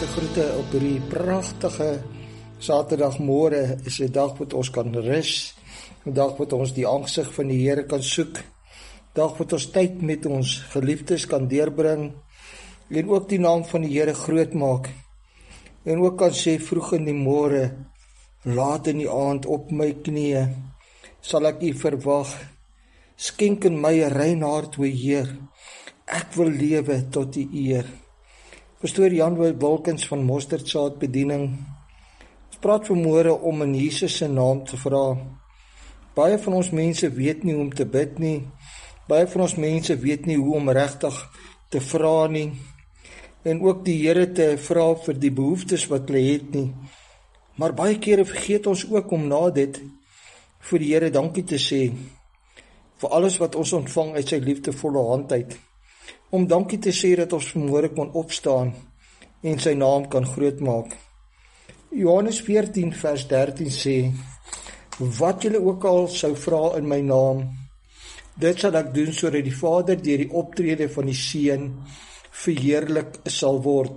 Hartlike groete op hierdie pragtige Saterdagmôre. Is 'n dag wat ons kan rus, 'n dag wat ons die aangesig van die Here kan soek, 'n dag wat ons tyd met ons geliefdes kan deurbring en ook die naam van die Here groot maak. En ook kan sê vroeg in die môre, laat in die aand op my knieë, sal ek U verwag. Skenk in my 'n rein hart, o Heer. Ek wil lewe tot U eer. Pastoor Jan Wilkins van Mosterdsaad Bediening. Ons praat vanmôre om in Jesus se naam te vra. Baie van ons mense weet nie hoe om te bid nie. Baie van ons mense weet nie hoe om regtig te vra nie. En ook die Here te vra vir die behoeftes wat hulle het nie. Maar baie kere vergeet ons ook om na dit vir die Here dankie te sê vir alles wat ons ontvang uit sy liefdevolle hand uit. Om dankie te sê dat ons vanmôre kon opstaan en sy naam kan groot maak. Johannes 14 vers 13 sê, wat julle ook al sou vra in my naam, dit sal ek doen sodat die Vader deur die optrede van die Seun verheerlik sal word.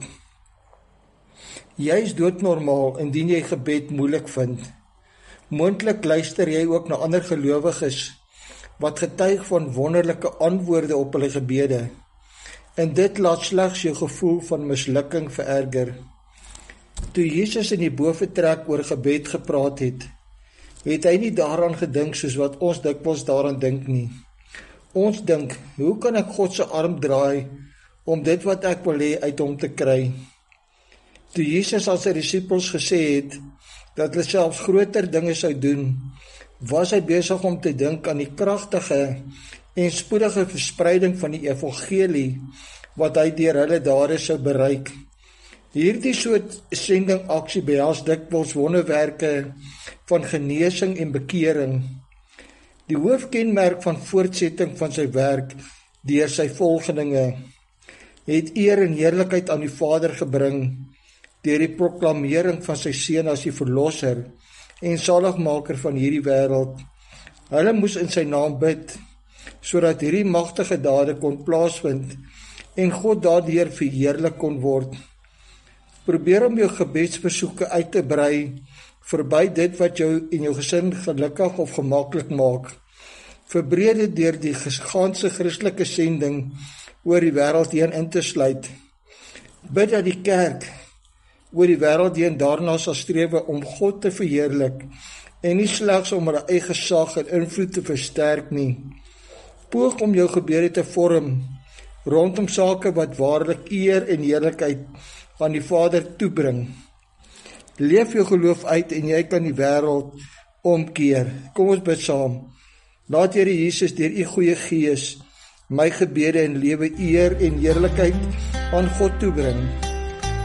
Jy is doodnormaal indien jy gebed moeilik vind. Moontlik luister jy ook na ander gelowiges wat getuig van wonderlike antwoorde op hulle gebede. En dit laat slegs jou gevoel van mislukking vererger. Toe Jesus in die boefretrek oor gebed gepraat het, het hy nie daaraan gedink soos wat ons dikwels daaraan dink nie. Ons dink, hoe kan ek God se arm draai om dit wat ek wil hê uit hom te kry? Toe Jesus aan sy disippels gesê het dat hulle selfs groter dinge sou doen, was hy besig om te dink aan die kragtige en spoedige verspreiding van die evangelie wat hy deur hulle dade sou bereik. Hierdie soort sendingaksie behels dikwels wonderwerke van genesing en bekering. Die hoofkenmerk van voortsetting van sy werk deur sy volgelinge het eer en heerlikheid aan die Vader gebring deur die proklamering van sy Seun as die Verlosser en Saligmaker van hierdie wêreld. Hulle moes in sy naam bid, sodat hierdie magtige dade kon plaasvind en God daardeur verheerlik kon word. Probeer om jou gebedsversoeke uit te brei verby dit wat jou en jou gesin gelukkig of gemaklik maak. Verbreed dit deur die ganse Christelike sending oor die wêreld heen in te sluit. Bid dat die kerk oor die wêreld heen daarna sal strewe om God te verheerlik en nie slegs om hulle eie gesag en invloed te versterk nie. Poog om jou gebede te vorm rondom sake wat waarlik eer en heerlikheid aan die Vader toebring. Leef jou geloof uit en jy kan die wêreld omkeer. Kom ons bid saam. Laat Here Jesus deur U goeie Gees my gebede en lewe eer en heerlikheid aan God toebring.